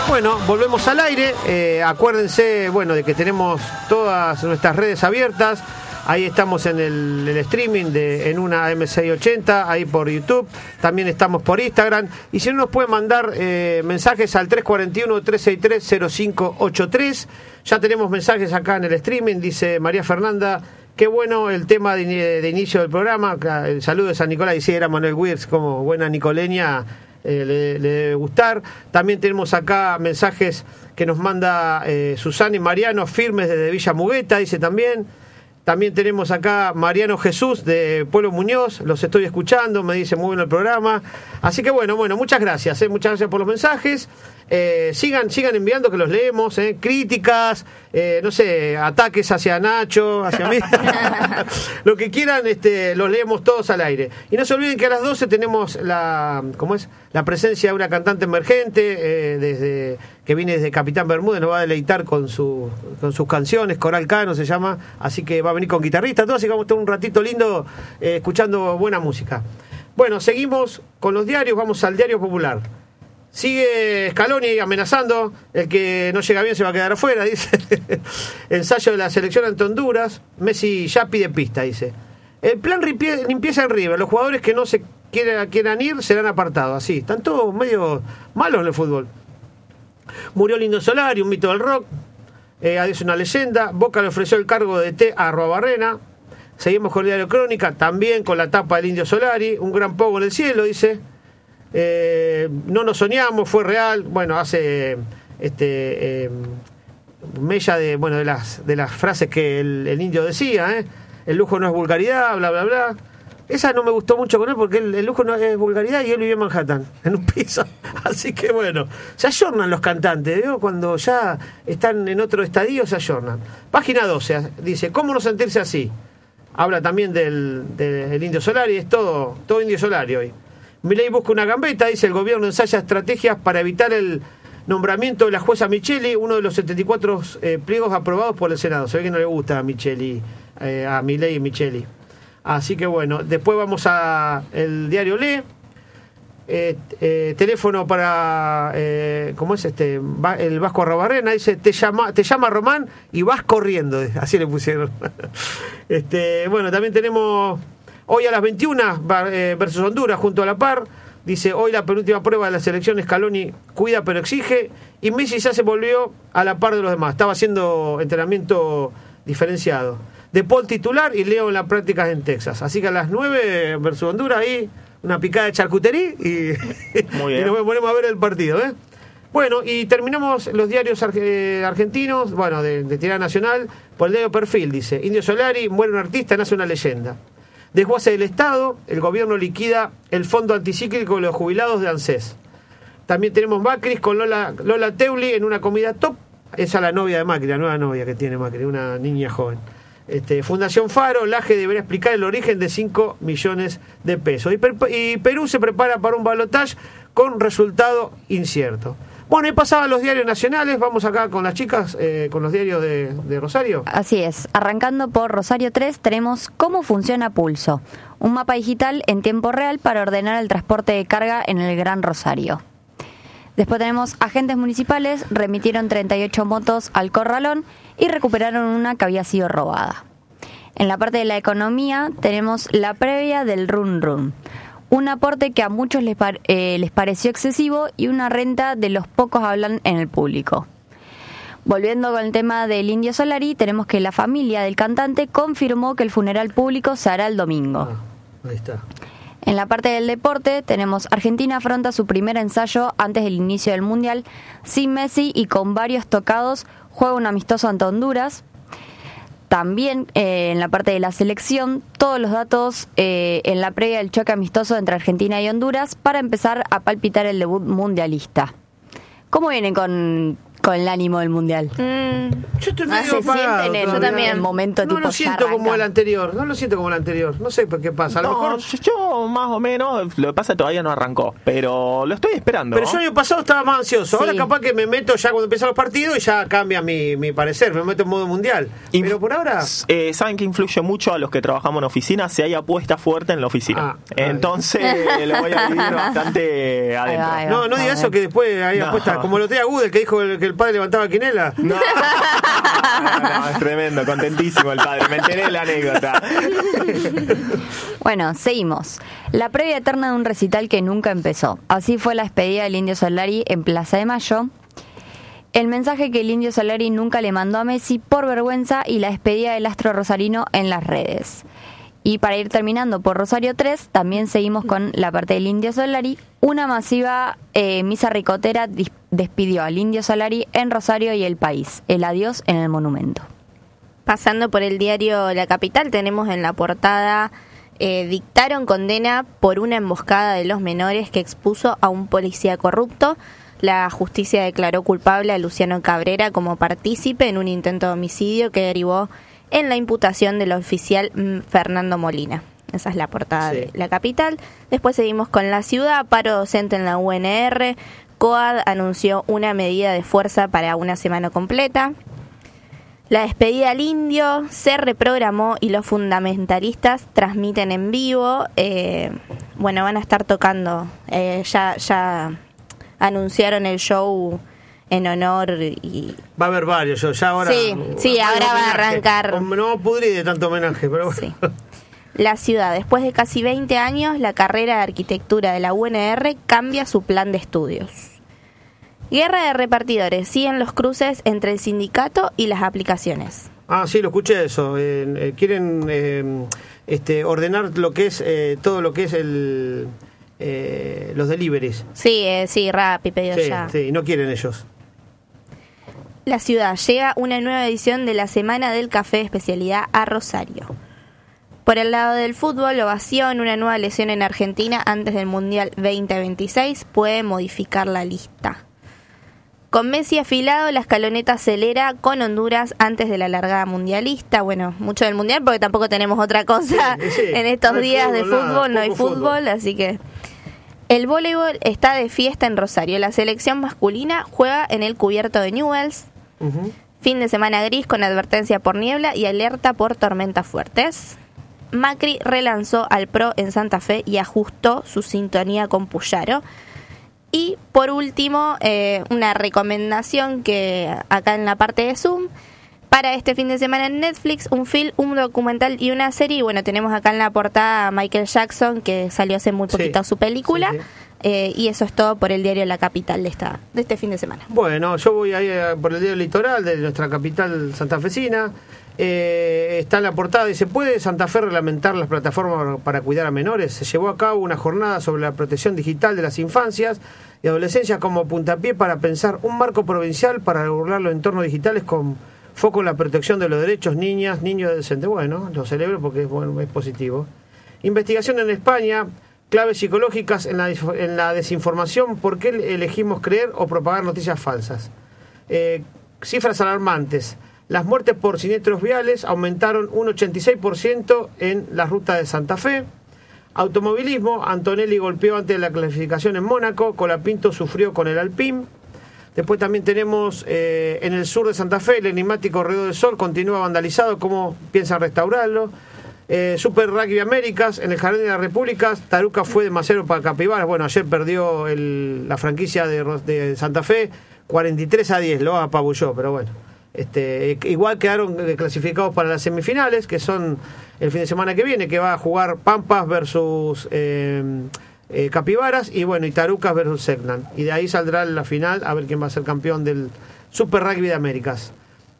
Bueno, volvemos al aire. Acuérdense, bueno, de que tenemos todas nuestras redes abiertas. Ahí estamos en el streaming en una M680, ahí por YouTube. También estamos por Instagram. Y si no, nos pueden mandar mensajes al 341-363-0583. Ya tenemos mensajes acá en el streaming. Dice María Fernanda, qué bueno el tema de inicio del programa. El saludo de San Nicolás. Y sí, era Manuel Wirtz, como buena nicoleña. Le debe gustar. También tenemos acá mensajes que nos manda Susana y Mariano, firmes desde Villa Mugueta, dice también. También tenemos acá Mariano Jesús de Pueblo Muñoz, los estoy escuchando, me dice muy bueno el programa. Así que bueno, muchas gracias por los mensajes. Sigan enviando, que los leemos, críticas, no sé, ataques hacia Nacho, hacia mí. Lo que quieran, los leemos todos al aire. Y no se olviden que a las 12 tenemos la presencia de una cantante emergente que viene desde Capitán Bermúdez, nos va a deleitar con sus canciones, Coral Cano se llama, así que va a venir con guitarrista, todo, así que vamos a estar un ratito lindo escuchando buena música. Bueno, seguimos con los diarios, vamos al Diario Popular. Sigue Scaloni amenazando, el que no llega bien se va a quedar afuera, dice. Ensayo de la selección ante Honduras, Messi ya pide pista, dice. El plan limpieza en River, los jugadores que no se quieran ir serán apartados, así. Están todos medio malos en el fútbol. Murió Lindo Solari, un mito del rock. Adiós una leyenda. Boca le ofreció el cargo de T a Arruabarrena. Seguimos con el Diario Crónica, también con la tapa del Indio Solari. Un gran pogo en el cielo, dice. No nos soñamos, fue real. Bueno, hace mella de las frases que el indio decía, el lujo no es vulgaridad, bla bla bla. Esa no me gustó mucho con él porque el lujo no es vulgaridad y él vivía en Manhattan, en un piso. Así que bueno, se ayornan los cantantes, ¿no? Cuando ya están en otro estadio se ayornan. Página 12 dice, ¿cómo no sentirse así? Habla también del Indio Solari, es todo Indio Solari hoy. Milei busca una gambeta, dice el gobierno ensaya estrategias para evitar el nombramiento de la jueza Micheli, uno de los 74 pliegos aprobados por el Senado. Se ve que no le gusta a Milei y Micheli. Así que bueno, después vamos a el diario Lee. Teléfono para ¿cómo es el Vasco Arruabarrena? Dice, te llama Román y vas corriendo, así le pusieron. Bueno, también tenemos hoy a las 21 versus Honduras junto a la par. Dice, hoy la penúltima prueba de la selección, Scaloni cuida pero exige, y Messi ya se volvió a la par de los demás, estaba haciendo entrenamiento diferenciado. De Paul titular y Leo en las prácticas en Texas. Así que a las 9 versus Honduras ahí, una picada de charcutería y nos ponemos a ver el partido. Bueno, y terminamos los diarios argentinos, bueno, de tirada nacional, por el diario Perfil, dice, Indio Solari, muere un artista, nace una leyenda. Desguace del Estado, el gobierno liquida el fondo anticíclico de los jubilados de ANSES. También tenemos Macri con Lola Teuli en una comida top. Esa es la novia de Macri, la nueva novia que tiene Macri, una niña joven. Fundación Faro, Laje deberá explicar el origen de 5 millones de pesos. Y Perú se prepara para un balotaje con resultado incierto. Bueno, he pasado a los diarios nacionales. Vamos acá con las chicas, con los diarios de Rosario. Así es. Arrancando por Rosario 3, tenemos cómo funciona Pulso, un mapa digital en tiempo real para ordenar el transporte de carga en el Gran Rosario. Después tenemos agentes municipales, remitieron 38 motos al corralón y recuperaron una que había sido robada. En la parte de la economía tenemos la previa del Run Run, un aporte que a muchos les pareció excesivo y una renta de los pocos hablan en el público. Volviendo con el tema del Indio Solari, tenemos que la familia del cantante confirmó que el funeral público se hará el domingo. Ahí está. En la parte del deporte tenemos Argentina afronta su primer ensayo antes del inicio del Mundial sin Messi y con varios tocados, juega un amistoso ante Honduras. También en la parte de la selección, todos los datos en la previa del choque amistoso entre Argentina y Honduras para empezar a palpitar el debut mundialista. ¿Cómo vienen con con el ánimo del mundial. Yo estoy medio Se siente en el momento no tipo lo siento ya como arranca. el anterior. No lo siento como el anterior. No sé por qué pasa. A lo mejor. Yo más o menos, lo que pasa es que todavía no arrancó, pero lo estoy esperando. Pero yo el año pasado estaba más ansioso. Sí. Ahora capaz que me meto ya cuando empiezan los partidos y ya cambia mi parecer. Me meto en modo mundial. Pero por ahora. Saben que influye mucho a los que trabajamos en oficina si hay apuesta fuerte en la oficina. Entonces lo voy a vivir bastante adentro. Ahí va. No digas eso que después hay apuestas. Como lo tenía Gudel que dijo que el padre levantaba quinela. No, es tremendo, contentísimo el padre. Me enteré de la anécdota. Bueno, seguimos. La previa eterna de un recital que nunca empezó. Así fue la despedida del Indio Solari en Plaza de Mayo. El mensaje que el Indio Solari nunca le mandó a Messi por vergüenza y la despedida del astro rosarino en las redes. Y para ir terminando por Rosario 3, también seguimos con la parte del Indio Solari. Una masiva misa ricotera despidió al Indio Solari en Rosario y el país. El adiós en el monumento. Pasando por el diario La Capital, tenemos en la portada: dictaron condena por una emboscada de los menores que expuso a un policía corrupto. La justicia declaró culpable a Luciano Cabrera como partícipe en un intento de homicidio que derivó en la imputación del oficial Fernando Molina. Esa es la portada de La Capital. Después seguimos con La Ciudad: paro docente en la UNR. COAD anunció una medida de fuerza para una semana completa. La despedida al Indio se reprogramó y los fundamentalistas transmiten en vivo. Van a estar tocando. Ya anunciaron el show en honor y... Va a haber varios. Ya ahora. Sí, ahora va a arrancar. No pudrí de tanto homenaje, pero bueno. Sí. La Ciudad: después de casi 20 años, la carrera de arquitectura de la UNR cambia su plan de estudios. Guerra de repartidores: siguen los cruces entre el sindicato y las aplicaciones. Sí, lo escuché eso. Quieren ordenar lo que es todo lo que es los deliveries. Sí, Rappi, pedido ya. Sí, no quieren ellos. La Ciudad: llega una nueva edición de la Semana del Café de Especialidad a Rosario. Por el lado del fútbol, ovación: una nueva lesión en Argentina antes del Mundial 2026 puede modificar la lista. Con Messi afilado, la escaloneta acelera con Honduras antes de la largada mundialista. Bueno, mucho del Mundial porque tampoco tenemos otra cosa en estos días de fútbol, no hay fútbol, así que... El voleibol está de fiesta en Rosario. La selección masculina juega en el cubierto de Newell's. Fin de semana gris con advertencia por niebla y alerta por tormentas fuertes. Macri relanzó al PRO en Santa Fe y ajustó su sintonía con Puyaro. Y por último, una recomendación que acá en la parte de Zoom, para este fin de semana en Netflix, un film, un documental y una serie. Y bueno, tenemos acá en la portada a Michael Jackson, que salió hace muy poquito su película. Y eso es todo por el diario La Capital de este fin de semana. Bueno, yo voy ahí por el diario Litoral de nuestra capital santafesina. Está en la portada, dice: ¿puede Santa Fe reglamentar las plataformas para cuidar a menores? Se llevó a cabo una jornada sobre la protección digital de las infancias y adolescencias como puntapié para pensar un marco provincial para regular los entornos digitales con foco en la protección de los derechos niños y adolescentes. Bueno, lo celebro porque es positivo. Investigación en España: claves psicológicas en la desinformación. ¿Por qué elegimos creer o propagar noticias falsas? Cifras alarmantes: las muertes por siniestros viales aumentaron un 86% en la ruta de Santa Fe. Automovilismo: Antonelli golpeó antes de la clasificación en Mónaco. Colapinto sufrió con el Alpine. Después también tenemos en el sur de Santa Fe, el enigmático Río del Sol continúa vandalizado. ¿Cómo piensan restaurarlo? Super Rugby Américas: en el Jardín de la República, Taruca fue demasiado para Capibaras. Bueno, ayer perdió la franquicia de Santa Fe 43-10, lo apabulló, pero bueno. Igual quedaron clasificados para las semifinales, que son el fin de semana que viene, que va a jugar Pampas versus Capibaras y Tarucas versus Segnan. Y de ahí saldrá la final a ver quién va a ser campeón del Super Rugby de Américas.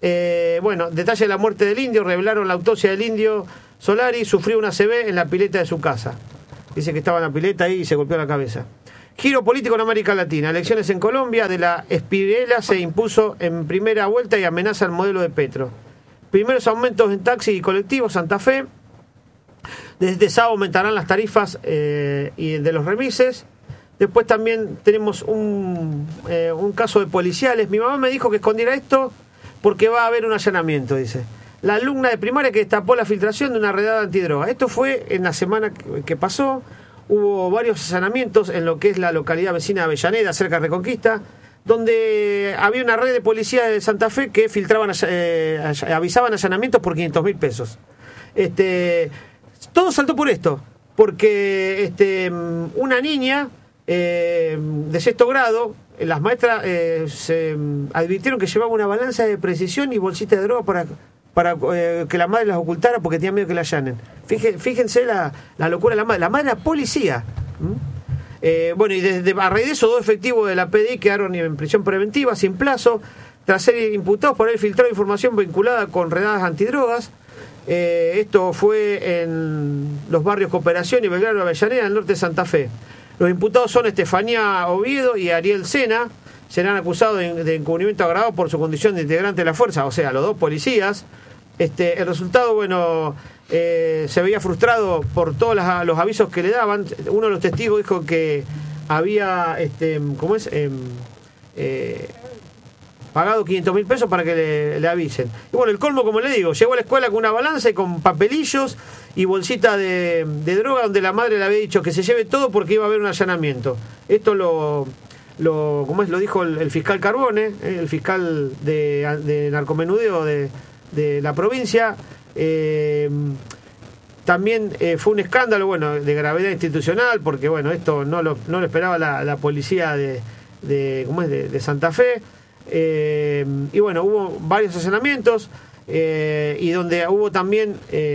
Detalle de la muerte del Indio: revelaron la autopsia del Indio Solari, sufrió una ACV en la pileta de su casa. Dice que estaba en la pileta ahí y se golpeó la cabeza. Giro político en América Latina: elecciones en Colombia, de la Espirela se impuso en primera vuelta y amenaza el modelo de Petro. Primeros aumentos en taxi y colectivos. Santa Fe: desde sábado aumentarán las tarifas y de los remises. Después también tenemos un caso de policiales. Mi mamá me dijo que escondiera esto porque va a haber un allanamiento, dice. La alumna de primaria que destapó la filtración de una redada antidroga. Esto fue en la semana que pasó. Hubo varios allanamientos en lo que es la localidad vecina de Avellaneda, cerca de Reconquista, donde había una red de policía de Santa Fe que filtraban, avisaban allanamientos por 500.000 pesos. Todo saltó por esto, porque una niña de 6º grado, las maestras se advirtieron que llevaba una balanza de precisión y bolsita de droga para que la madre las ocultara porque tenía miedo que la allanen. Fíjense la locura de la madre. La madre era policía. Bueno, y a raíz de eso, 2 efectivos de la PDI quedaron en prisión preventiva sin plazo tras ser imputados por haber filtrado información vinculada con redadas antidrogas. Esto fue en los barrios Cooperación y Belgrano Avellaneda, en el norte de Santa Fe. Los imputados son Estefanía Oviedo y Ariel Sena. Serán acusados de encubrimiento agravado por su condición de integrante de la fuerza, o sea, los 2 policías. El resultado, bueno, se veía frustrado por todos los avisos que le daban. Uno de los testigos dijo que había, pagado 500.000 pesos para que le avisen. Y bueno, el colmo, como le digo, llegó a la escuela con una balanza y con papelillos y bolsita de droga, donde la madre le había dicho que se lleve todo porque iba a haber un allanamiento. Esto lo dijo el fiscal Carbone, el fiscal de narcomenudeo de la provincia. También fue un escándalo, bueno, de gravedad institucional, porque bueno, esto no lo esperaba la policía de Santa Fe. Y bueno, hubo varios allanamientos y donde hubo también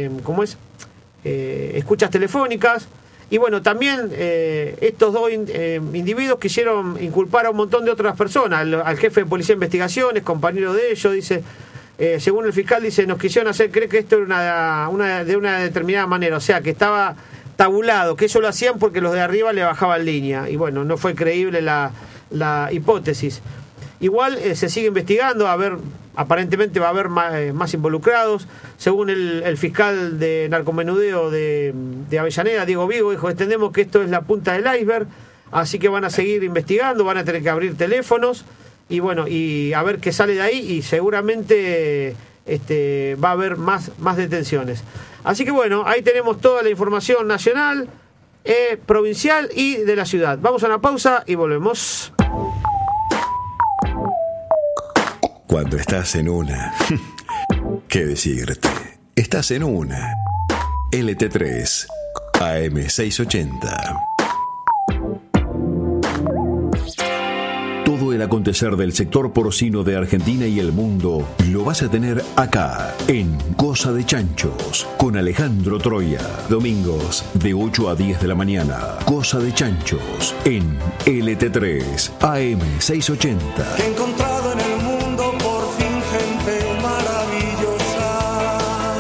escuchas telefónicas. Y bueno, también estos 2 individuos quisieron inculpar a un montón de otras personas, al jefe de policía de investigaciones, compañero de ellos. Dice, según el fiscal, dice, nos quisieron hacer creer que esto era de una determinada manera, o sea, que estaba tabulado, que ellos lo hacían porque los de arriba le bajaban línea. Y bueno, no fue creíble la hipótesis. Igual se sigue investigando, aparentemente va a haber más involucrados. Según el fiscal de narcomenudeo de Avellaneda, Diego Vigo, dijo, entendemos que esto es la punta del iceberg, así que van a seguir investigando, van a tener que abrir teléfonos y bueno, y a ver qué sale de ahí, y seguramente va a haber más detenciones. Así que bueno, ahí tenemos toda la información nacional, provincial y de la ciudad. Vamos a una pausa y volvemos. Cuando estás en una, ¿qué decirte? Estás en una. LT3, AM680. Todo el acontecer del sector porcino de Argentina y el mundo lo vas a tener acá, en Cosa de Chanchos, con Alejandro Troya. Domingos, de 8 a 10 de la mañana. Cosa de Chanchos, en LT3, AM680. He encontrado en el mundo por fin gente maravillosa.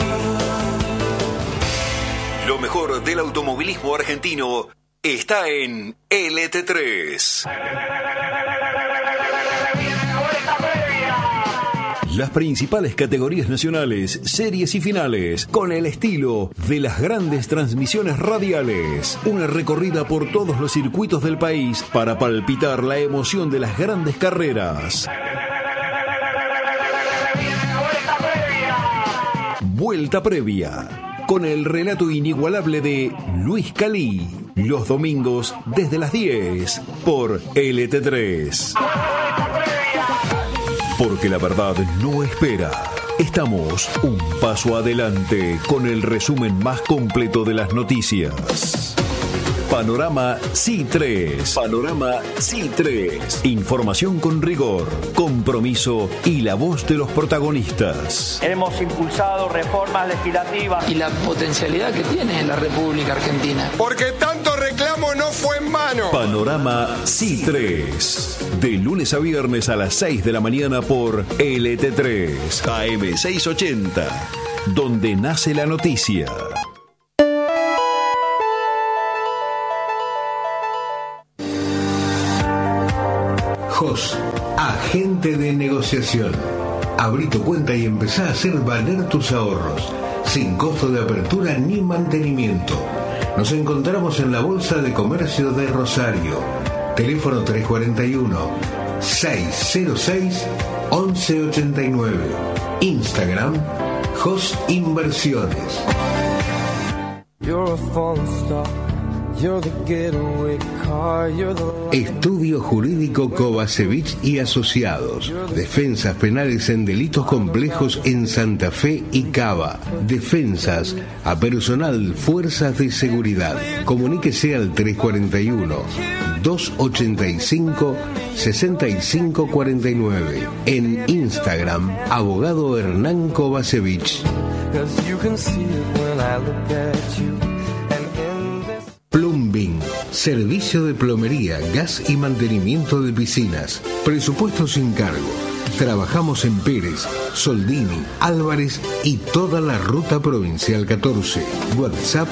Lo mejor del automovilismo argentino está en LT3. Las principales categorías nacionales, series y finales, con el estilo de las grandes transmisiones radiales. Una recorrida por todos los circuitos del país para palpitar la emoción de las grandes carreras. Vuelta Previa, con el relato inigualable de Luis Calí. Los domingos desde las 10 por LT3. Porque la verdad no espera. Estamos un paso adelante con el resumen más completo de las noticias. Panorama C3. Panorama C3. Información con rigor, compromiso y la voz de los protagonistas. Hemos impulsado reformas legislativas. Y la potencialidad que tiene la República Argentina. Porque tanto reclamo no fue en vano. Panorama C3. De lunes a viernes a las 6 de la mañana por LT3. AM680. Donde nace la noticia. JOS, agente de negociación. Abrí tu cuenta y empezá a hacer valer tus ahorros, sin costo de apertura ni mantenimiento. Nos encontramos en la Bolsa de Comercio de Rosario. Teléfono 341-606-1189. Instagram, Jos Inversiones. Estudio Jurídico Kovacevic y Asociados. Defensas penales en delitos complejos en Santa Fe y Cava. Defensas a personal, fuerzas de seguridad. Comuníquese al 341-285-6549. En Instagram, Abogado Hernán Kovacevic. Plumbing, servicio de plomería, gas y mantenimiento de piscinas. Presupuesto sin cargo. Trabajamos en Pérez, Soldini, Álvarez y toda la ruta provincial 14. WhatsApp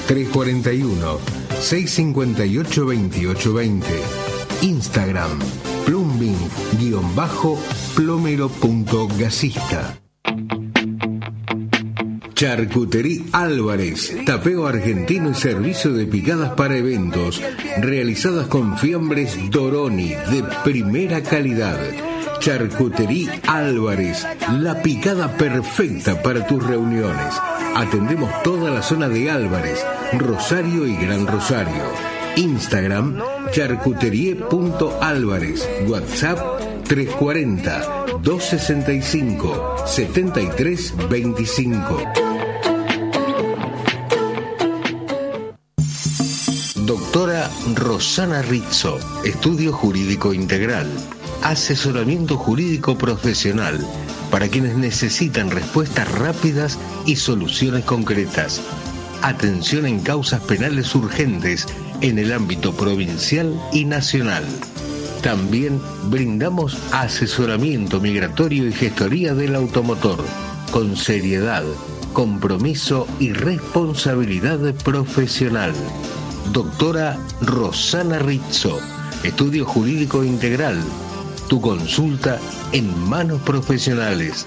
341-658-2820. Instagram, plumbing-plomero.gasista. Charcutería Álvarez, tapeo argentino y servicio de picadas para eventos, realizadas con fiambres Doroni de primera calidad. Charcutería Álvarez, la picada perfecta para tus reuniones. Atendemos toda la zona de Álvarez, Rosario y Gran Rosario. Instagram, charcuterie.álvarez. WhatsApp 340-265-7325. Doctora Rosana Rizzo, Estudio Jurídico Integral. Asesoramiento jurídico profesional para quienes necesitan respuestas rápidas y soluciones concretas. Atención en causas penales urgentes en el ámbito provincial y nacional. También brindamos asesoramiento migratorio y gestoría del automotor, con seriedad, compromiso y responsabilidad profesional. Doctora Rosana Rizzo, Estudio Jurídico Integral. Tu consulta en manos profesionales.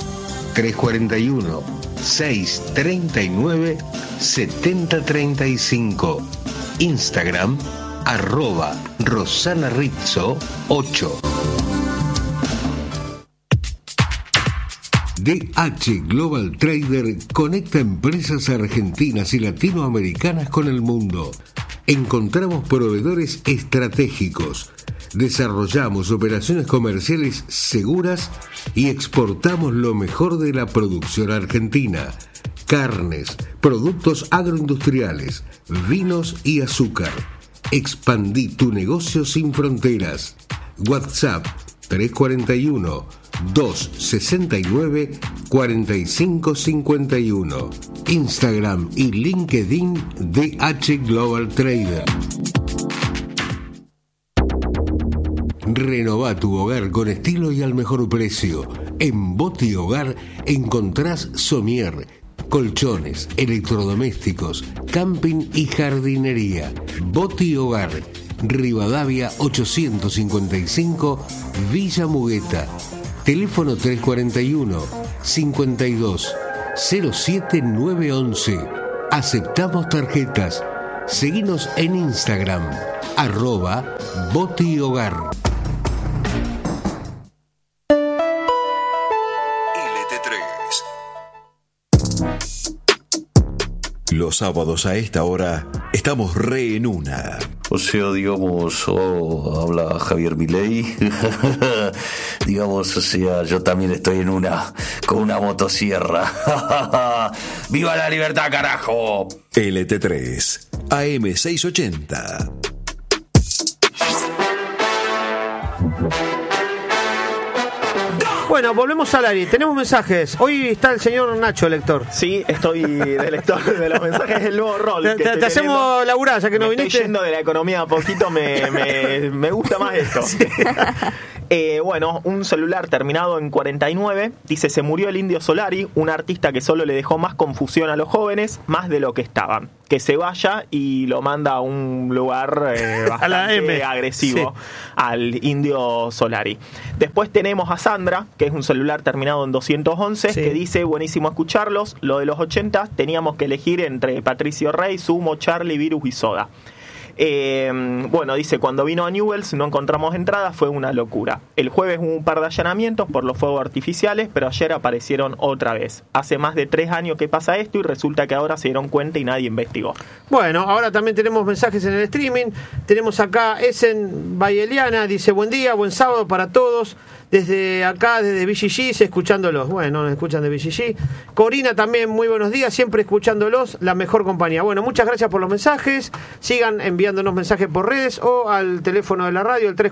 341-639-7035. Instagram, @Rosana Rizzo 8. DH Global Trader conecta empresas argentinas y latinoamericanas con el mundo. Encontramos proveedores estratégicos, desarrollamos operaciones comerciales seguras y exportamos lo mejor de la producción argentina: carnes, productos agroindustriales, vinos y azúcar. Expandí tu negocio sin fronteras. WhatsApp 341-269-4551. Instagram y LinkedIn DH Global Trader. Renová tu hogar con estilo y al mejor precio. En Boti Hogar encontrás somier, colchones, electrodomésticos, camping y jardinería. Boti Hogar, Rivadavia 855, Villa Mugueta. Teléfono 341-52-07911. Aceptamos tarjetas. Seguinos en Instagram, @Boti Hogar. Los sábados a esta hora estamos re en una. O sea, digamos, habla Javier Milei. Digamos, o sea, yo también estoy en una, con una motosierra. ¡Viva la libertad, carajo! LT3, AM 680. Bueno, volvemos al aire. Tenemos mensajes. Hoy está el señor Nacho, lector. Sí, estoy de lector de los mensajes del nuevo rol. Te hacemos laburar, ya que no viniste. Estoy yendo de la economía a poquito, me gusta más esto. Sí. Bueno, un celular terminado en 49. Dice, se murió el Indio Solari, un artista que solo le dejó más confusión a los jóvenes, más de lo que estaban. Que se vaya, y lo manda a un lugar bastante agresivo, sí, al Indio Solari. Después tenemos a Sandra, que es un celular terminado en 211, sí, que dice, buenísimo escucharlos. Lo de los 80 teníamos que elegir entre Patricio Rey, Sumo, Charlie, Virus y Soda. Bueno, dice, cuando vino a Newell's no encontramos entradas, fue una locura. El jueves hubo un par de allanamientos por los fuegos artificiales, pero ayer aparecieron otra vez. Hace más de 3 años que pasa esto y resulta que ahora se dieron cuenta y nadie investigó. Bueno, ahora también tenemos mensajes en el streaming. Tenemos acá Essen Bayeliana, dice, buen día, buen sábado para todos. Desde acá, desde BGG, escuchándolos. Bueno, nos escuchan de BGG. Corina también, muy buenos días, siempre escuchándolos, la mejor compañía. Bueno, muchas gracias por los mensajes. Sigan enviándonos mensajes por redes o al teléfono de la radio, el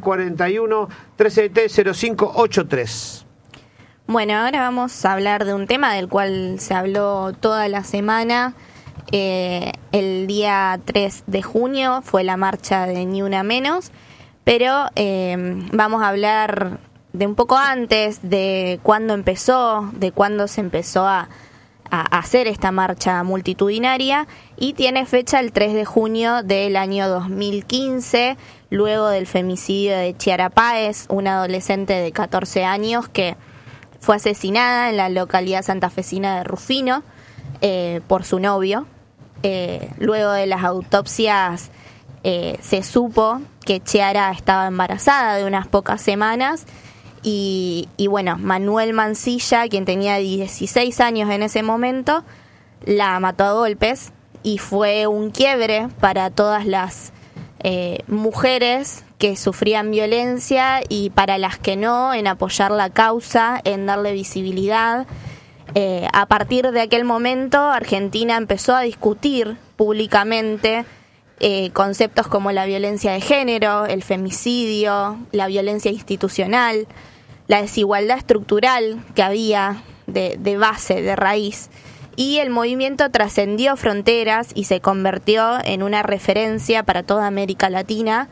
341-373-0583. Bueno, ahora vamos a hablar de un tema del cual se habló toda la semana. El día 3 de junio fue la marcha de Ni Una Menos, pero vamos a hablar de un poco antes, de cuándo empezó, de cuándo se empezó a hacer esta marcha multitudinaria, y tiene fecha el 3 de junio del año 2015, luego del femicidio de Chiara Páez, una adolescente de 14 años que fue asesinada en la localidad santafesina de Rufino por su novio. Luego de las autopsias se supo que Chiara estaba embarazada de unas pocas semanas. Y bueno, Manuel Mancilla, quien tenía 16 años en ese momento, la mató a golpes, y fue un quiebre para todas las mujeres que sufrían violencia y para las que no, en apoyar la causa, en darle visibilidad. A partir de aquel momento, Argentina empezó a discutir públicamente conceptos como la violencia de género, el femicidio, la violencia institucional, la desigualdad estructural que había de base, de raíz, y el movimiento trascendió fronteras y se convirtió en una referencia para toda América Latina,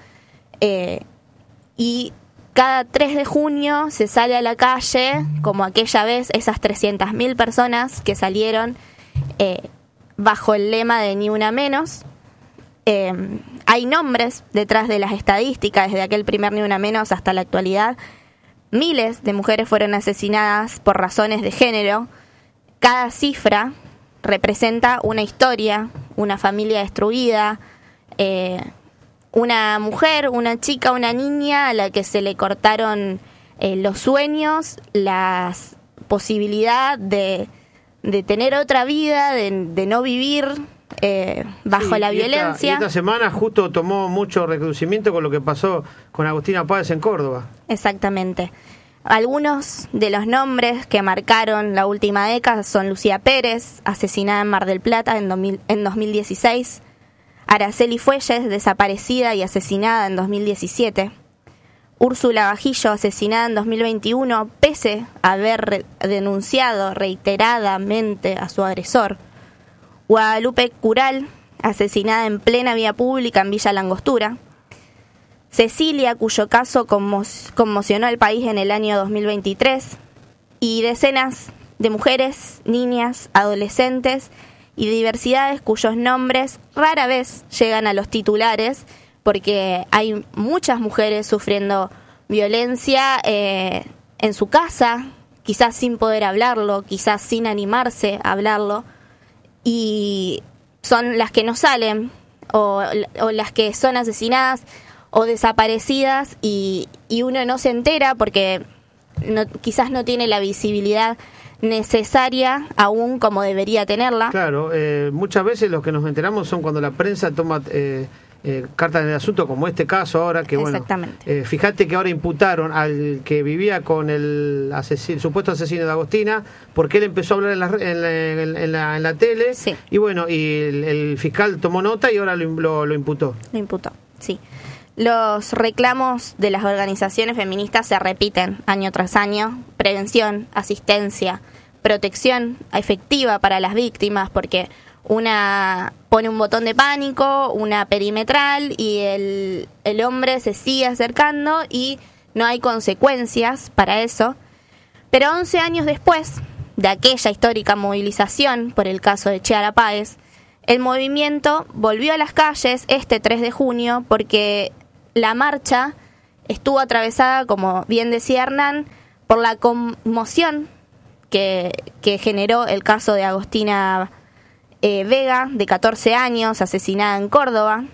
y cada 3 de junio se sale a la calle, como aquella vez esas 300.000 personas que salieron bajo el lema de Ni Una Menos. Hay nombres detrás de las estadísticas, desde aquel primer Ni Una Menos hasta la actualidad. Miles de mujeres fueron asesinadas por razones de género. Cada cifra representa una historia, una familia destruida, una mujer, una chica, una niña a la que se le cortaron los sueños, la posibilidad de tener otra vida, de no vivir bajo la violencia. Y esta semana justo tomó mucho recrudecimiento con lo que pasó con Agustina Páez en Córdoba. Exactamente. Algunos de los nombres que marcaron la última década son Lucía Pérez, asesinada en Mar del Plata en 2016, Araceli Fuelles, desaparecida y asesinada en 2017, Úrsula Bajillo, asesinada en 2021, pese a haber denunciado reiteradamente a su agresor, Guadalupe Cural, asesinada en plena vía pública en Villa Langostura, Cecilia, cuyo caso conmocionó al país en el año 2023, y decenas de mujeres, niñas, adolescentes y diversidades cuyos nombres rara vez llegan a los titulares, porque hay muchas mujeres sufriendo violencia en su casa, quizás sin poder hablarlo, quizás sin animarse a hablarlo, y son las que no salen o las que son asesinadas o desaparecidas, y uno no se entera porque quizás no tiene la visibilidad necesaria aún como debería tenerla. Claro, muchas veces los que nos enteramos son cuando la prensa toma cartas en el asunto, como este caso ahora, que bueno, fíjate que ahora imputaron al que vivía con el supuesto asesino de Agostina, porque él empezó a hablar en la tele, sí. Y bueno, y el fiscal tomó nota y ahora lo imputó. Lo imputó, sí. Los reclamos de las organizaciones feministas se repiten año tras año: prevención, asistencia, protección efectiva para las víctimas, porque una pone un botón de pánico, una perimetral, y el hombre se sigue acercando y no hay consecuencias para eso. Pero 11 años después de aquella histórica movilización por el caso de Chiara Páez, el movimiento volvió a las calles este 3 de junio porque la marcha estuvo atravesada, como bien decía Hernán, por la conmoción que generó el caso de Agostina Vega, de 14 años, asesinada en Córdoba.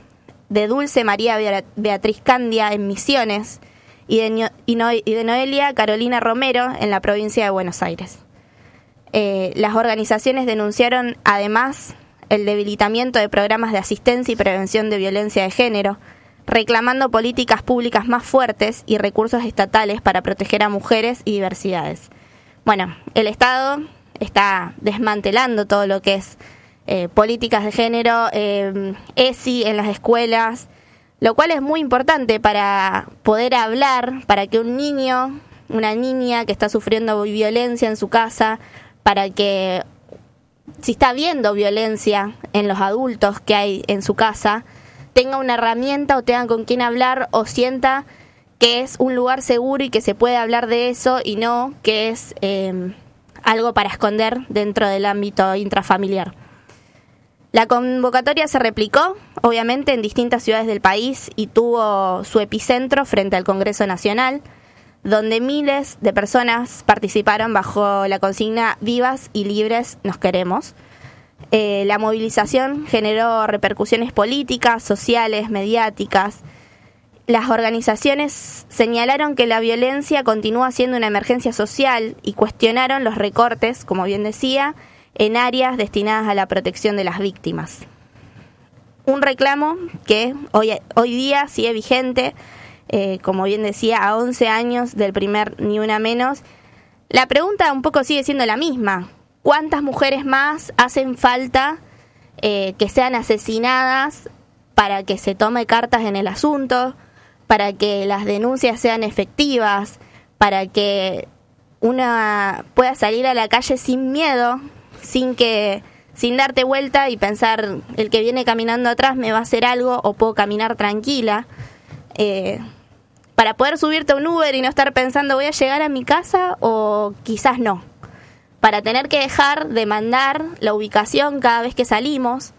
de Dulce María Beatriz Candia en Misiones y de Noelia Carolina Romero en la provincia de Buenos Aires. Las organizaciones denunciaron además el debilitamiento de programas de asistencia y prevención de violencia de género, reclamando políticas públicas más fuertes y recursos estatales para proteger a mujeres y diversidades. Bueno, el Estado está desmantelando todo lo que es políticas de género, ESI en las escuelas, lo cual es muy importante para poder hablar, para que un niño, una niña que está sufriendo violencia en su casa, para que si está viendo violencia en los adultos que hay en su casa, tenga una herramienta o tenga con quién hablar o sienta que es un lugar seguro y que se puede hablar de eso y no que es algo para esconder dentro del ámbito intrafamiliar. La convocatoria se replicó, obviamente, en distintas ciudades del país y tuvo su epicentro frente al Congreso Nacional, donde miles de personas participaron bajo la consigna "Vivas y libres nos queremos". La movilización generó repercusiones políticas, sociales, mediáticas. Las organizaciones señalaron que la violencia continúa siendo una emergencia social y cuestionaron los recortes, como bien decía, en áreas destinadas a la protección de las víctimas. Un reclamo que hoy día sigue vigente, como bien decía, a 11 años del primer Ni Una Menos. La pregunta un poco sigue siendo la misma. ¿Cuántas mujeres más hacen falta que sean asesinadas para que se tome cartas en el asunto, para que las denuncias sean efectivas, para que una pueda salir a la calle sin miedo, sin darte vuelta y pensar el que viene caminando atrás me va a hacer algo o puedo caminar tranquila? Para poder subirte a un Uber y no estar pensando voy a llegar a mi casa o quizás no. Para tener que dejar de mandar la ubicación cada vez que salimos.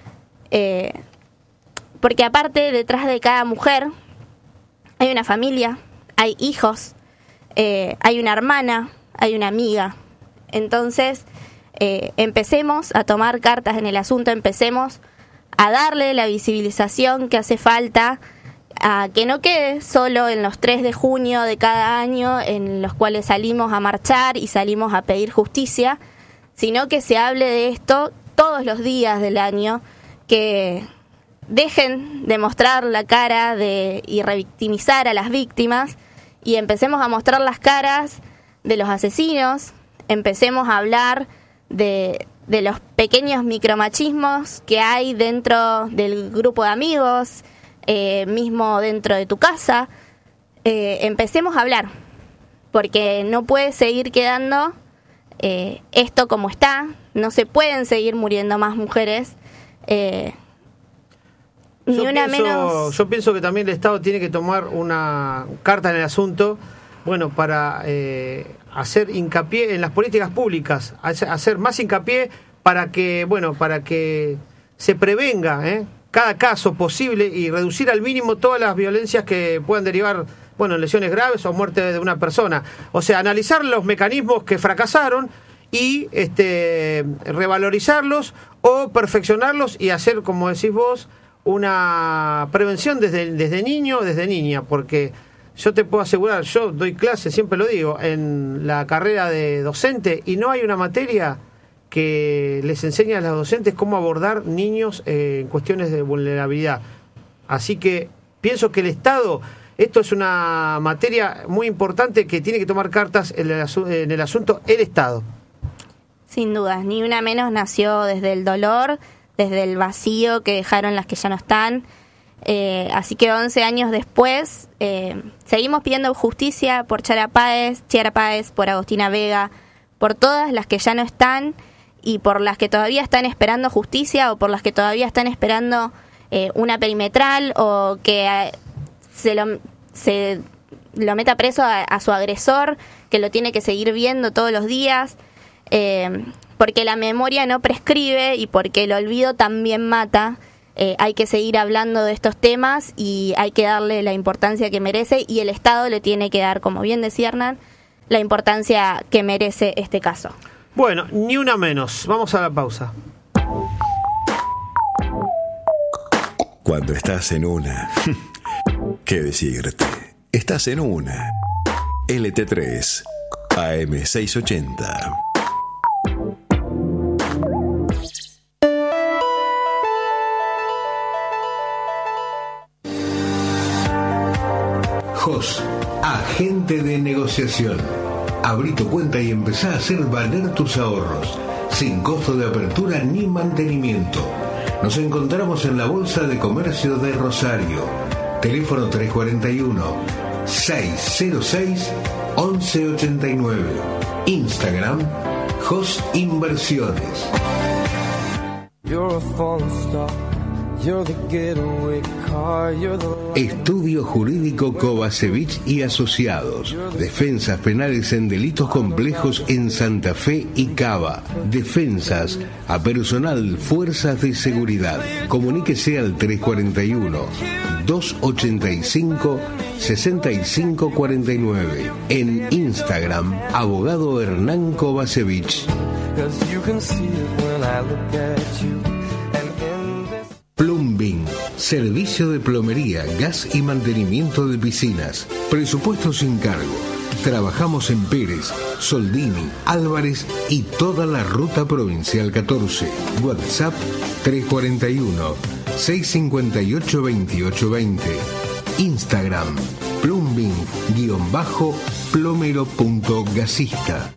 Porque aparte, detrás de cada mujer hay una familia, hay hijos, hay una hermana, hay una amiga. Entonces, empecemos a tomar cartas en el asunto, empecemos a darle la visibilización que hace falta, a que no quede solo en los 3 de junio de cada año en los cuales salimos a marchar y salimos a pedir justicia, sino que se hable de esto todos los días del año, que dejen de mostrar la cara y revictimizar a las víctimas y empecemos a mostrar las caras de los asesinos, empecemos a hablar de los pequeños micromachismos que hay dentro del grupo de amigos, mismo dentro de tu casa. Empecemos a hablar, porque no puede seguir quedando esto como está, no se pueden seguir muriendo más mujeres. Yo pienso que también el Estado tiene que tomar una carta en el asunto, bueno, para hacer hincapié en las políticas públicas, hacer más hincapié para que se prevenga cada caso posible y reducir al mínimo todas las violencias que puedan derivar, en lesiones graves o muerte de una persona. O sea, analizar los mecanismos que fracasaron y revalorizarlos o perfeccionarlos y hacer, como decís vos, una prevención desde niño, desde niña, porque yo te puedo asegurar, yo doy clases, siempre lo digo, en la carrera de docente y no hay una materia que les enseña a los docentes cómo abordar niños en cuestiones de vulnerabilidad. Así que pienso que el Estado, esto es una materia muy importante que tiene que tomar cartas en el asunto el Estado. Sin duda, Ni Una Menos nació desde el dolor, desde el vacío que dejaron las que ya no están. Así que 11 años después seguimos pidiendo justicia por Chiara Páez, por Agostina Vega, por todas las que ya no están y por las que todavía están esperando justicia o por las que todavía están esperando una perimetral o que se lo meta preso a su agresor, que lo tiene que seguir viendo todos los días, porque la memoria no prescribe y porque el olvido también mata. Hay que seguir hablando de estos temas y hay que darle la importancia que merece y el Estado le tiene que dar, como bien decía Hernán, la importancia que merece este caso. Bueno, Ni Una Menos. Vamos a la pausa. Cuando estás en una... ¿Qué decirte? Estás en una. LT3, AM680. JOS, agente de negociación. Abrí tu cuenta y empezá a hacer valer tus ahorros, sin costo de apertura ni mantenimiento. Nos encontramos en la Bolsa de Comercio de Rosario. Teléfono 341-606-1189. Instagram, JOS Inversiones. Estudio Jurídico Kovacevic y Asociados. Defensas penales en delitos complejos en Santa Fe y Cava. Defensas a personal, fuerzas de seguridad. Comuníquese al 341-285-6549. En Instagram, abogado Hernán Kovacevic. Plumbing, servicio de plomería, gas y mantenimiento de piscinas. Presupuesto sin cargo. Trabajamos en Pérez, Soldini, Álvarez y toda la ruta provincial 14. WhatsApp 341-658-2820. Instagram plumbing-plomero.gasista.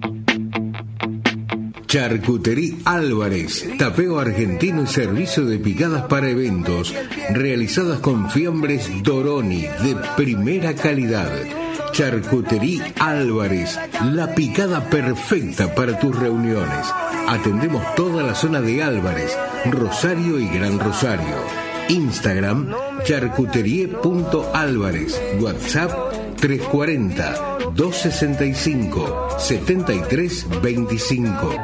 Charcutería Álvarez, tapeo argentino y servicio de picadas para eventos, realizadas con fiambres Doroni de primera calidad. Charcutería Álvarez, la picada perfecta para tus reuniones. Atendemos toda la zona de Álvarez, Rosario y Gran Rosario. Instagram, charcuterie.álvarez. WhatsApp 340-265-7325.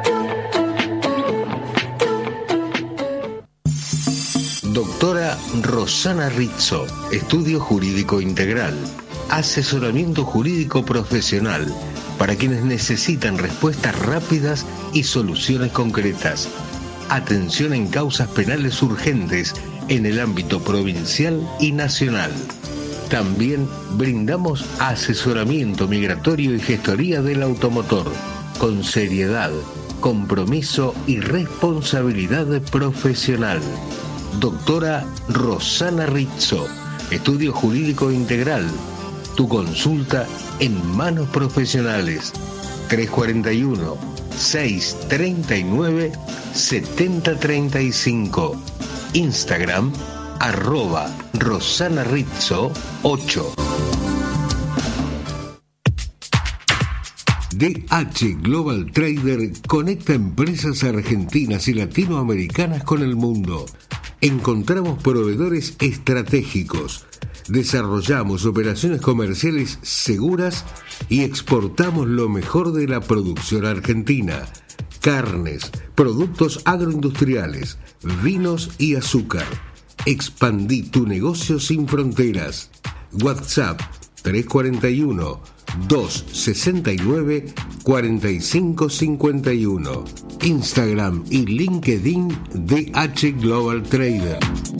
Doctora Rosana Rizzo, Estudio Jurídico Integral. Asesoramiento jurídico profesional para quienes necesitan respuestas rápidas y soluciones concretas. Atención en causas penales urgentes en el ámbito provincial y nacional. También brindamos asesoramiento migratorio y gestoría del automotor, con seriedad, compromiso y responsabilidad profesional. Doctora Rosana Rizzo, Estudio Jurídico Integral. Tu consulta en manos profesionales. 341-639-7035. Instagram, @RosanaRizzo8. DH Global Trader conecta empresas argentinas y latinoamericanas con el mundo. Encontramos proveedores estratégicos, desarrollamos operaciones comerciales seguras y exportamos lo mejor de la producción argentina: carnes, productos agroindustriales, vinos y azúcar. Expandí tu negocio sin fronteras. WhatsApp 341-269-4551. Instagram y LinkedIn DH Global Trader.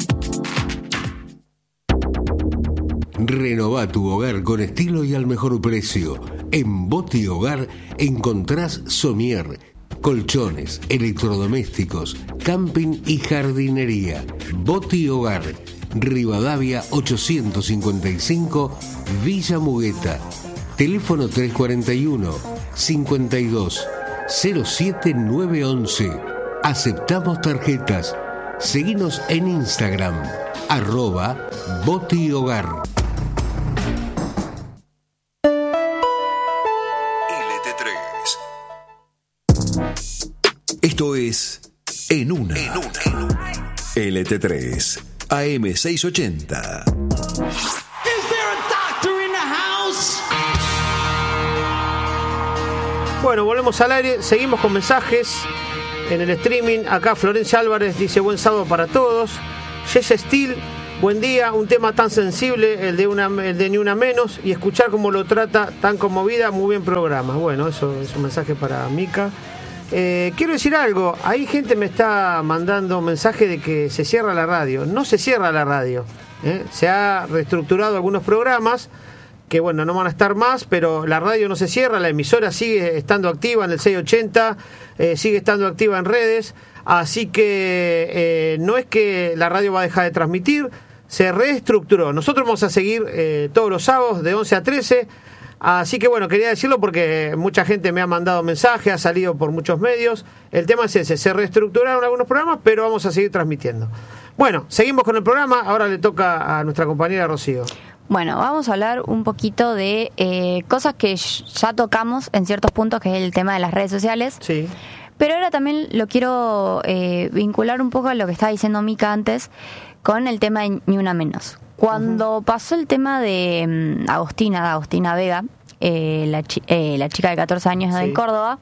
Renová tu hogar con estilo y al mejor precio. En Boti Hogar encontrás somier, colchones, electrodomésticos, camping y jardinería. Boti Hogar, Rivadavia 855, Villa Mugueta. Teléfono 341-52-07911. Aceptamos tarjetas. Seguinos en Instagram, @Boti Hogar. Esto es En Una. LT3, AM680. Bueno, volvemos al aire, seguimos con mensajes en el streaming. Acá Florencia Álvarez dice: buen sábado para todos. Jess Steel, buen día, un tema tan sensible, el de Ni Una Menos, y escuchar cómo lo trata tan conmovida, muy bien programa. Bueno, eso es un mensaje para Mica. Quiero decir algo, hay gente me está mandando un mensaje de que se cierra la radio. No se cierra la radio, se ha reestructurado algunos programas que bueno, no van a estar más, pero la radio no se cierra, la emisora sigue estando activa en el 680, sigue estando activa en redes, así que no es que la radio va a dejar de transmitir, se reestructuró. Nosotros vamos a seguir todos los sábados de 11 a 13, así que bueno, quería decirlo porque mucha gente me ha mandado mensajes, ha salido por muchos medios. El tema es ese, se reestructuraron algunos programas, pero vamos a seguir transmitiendo. Bueno, seguimos con el programa, ahora le toca a nuestra compañera Rocío. Bueno, vamos a hablar un poquito de cosas que ya tocamos en ciertos puntos, que es el tema de las redes sociales. Sí. Pero ahora también lo quiero vincular un poco a lo que estaba diciendo Mica antes, con el tema de Ni Una Menos. Cuando pasó el tema de Agostina Vega, la chica de 14 años de Córdoba,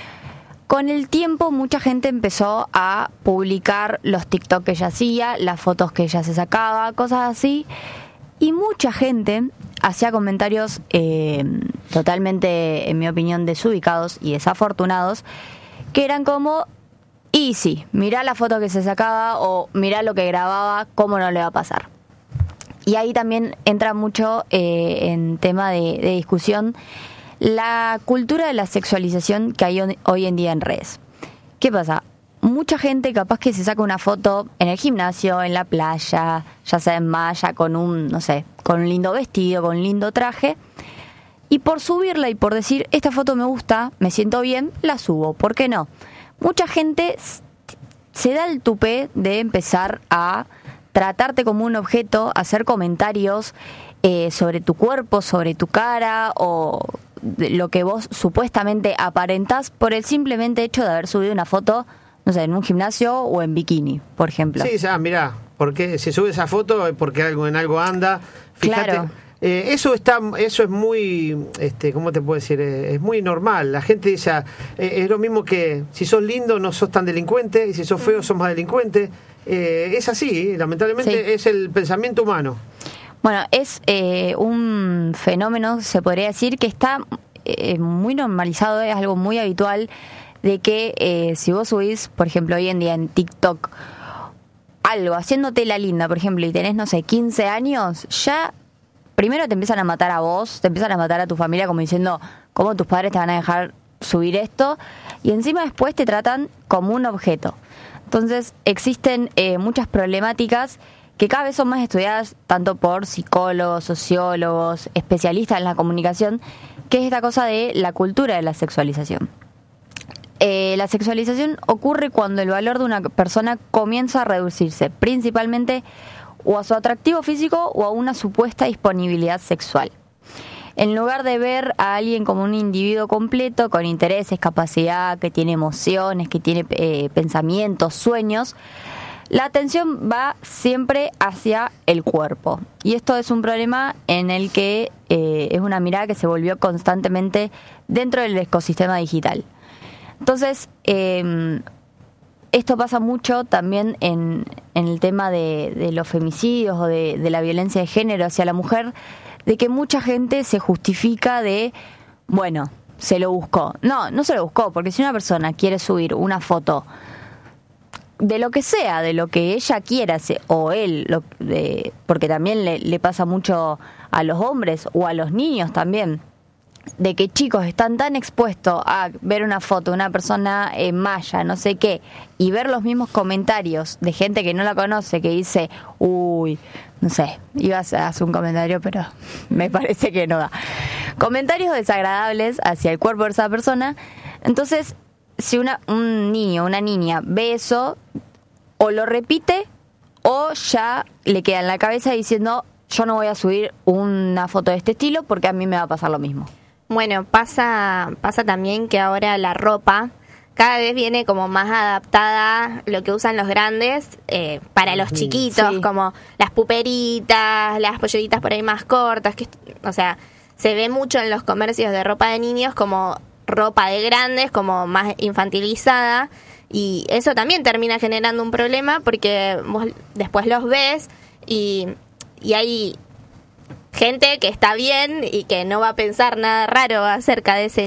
con el tiempo mucha gente empezó a publicar los TikTok que ella hacía, las fotos que ella se sacaba, cosas así. Y mucha gente hacía comentarios totalmente, en mi opinión, desubicados y desafortunados, que eran como, y sí, mirá la foto que se sacaba o mirá lo que grababa, cómo no le va a pasar. Y ahí también entra mucho en tema de discusión la cultura de la sexualización que hay hoy en día en redes. ¿Qué pasa? Mucha gente capaz que se saca una foto en el gimnasio, en la playa, ya sea en malla, con un lindo vestido, con un lindo traje, y por subirla y por decir, esta foto me gusta, me siento bien, la subo, ¿por qué no? Mucha gente se da el tupé de empezar a tratarte como un objeto, hacer comentarios sobre tu cuerpo, sobre tu cara o lo que vos supuestamente aparentás por el simplemente hecho de haber subido una foto, no sé, en un gimnasio o en bikini, por ejemplo. Sí, mirá, porque si sube esa foto es porque en algo anda. Fíjate, claro. Eso es muy, ¿cómo te puedo decir? Es muy normal. La gente dice, es lo mismo que si sos lindo no sos tan delincuente y si sos feo sos más delincuente. Es así, lamentablemente es el pensamiento humano. Bueno, es un fenómeno, se podría decir, que está muy normalizado, es algo muy habitual, de que si vos subís, por ejemplo, hoy en día en TikTok, algo, haciéndote la linda, por ejemplo, y tenés, no sé, 15 años, ya primero te empiezan a matar a vos, te empiezan a matar a tu familia como diciendo, ¿cómo tus padres te van a dejar subir esto? Y encima después te tratan como un objeto. Entonces existen muchas problemáticas que cada vez son más estudiadas tanto por psicólogos, sociólogos, especialistas en la comunicación, que es esta cosa de la cultura de la sexualización. La sexualización ocurre cuando el valor de una persona comienza a reducirse, principalmente o a su atractivo físico o a una supuesta disponibilidad sexual. En lugar de ver a alguien como un individuo completo, con intereses, capacidad, que tiene emociones, que tiene pensamientos, sueños, la atención va siempre hacia el cuerpo. Y esto es un problema en el que es una mirada que se volvió constantemente dentro del ecosistema digital. Entonces, esto pasa mucho también en el tema de los femicidios o de la violencia de género hacia la mujer, de que mucha gente se justifica de, bueno, se lo buscó. No se lo buscó, porque si una persona quiere subir una foto de lo que sea, de lo que ella quiera, o él, porque también le pasa mucho a los hombres o a los niños también, de que chicos están tan expuestos a ver una foto de una persona en malla, no sé qué, y ver los mismos comentarios de gente que no la conoce, que dice, uy, no sé, iba a hacer un comentario, pero me parece que no da. Comentarios desagradables hacia el cuerpo de esa persona. Entonces, si un niño o una niña ve eso, o lo repite, o ya le queda en la cabeza diciendo, yo no voy a subir una foto de este estilo porque a mí me va a pasar lo mismo. Bueno, pasa también que ahora la ropa cada vez viene como más adaptada, lo que usan los grandes para los chiquitos, sí, como las puperitas, las polleritas por ahí más cortas, o sea, se ve mucho en los comercios de ropa de niños como ropa de grandes, como más infantilizada, y eso también termina generando un problema porque vos después los ves y hay gente que está bien y que no va a pensar nada raro acerca de ese